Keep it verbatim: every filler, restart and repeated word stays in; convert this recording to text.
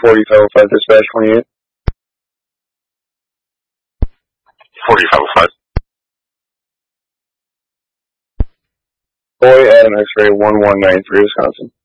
forty-five oh five, dispatch twenty-eight. forty-five oh five. Boy, Adam X-ray one one nine three, Wisconsin.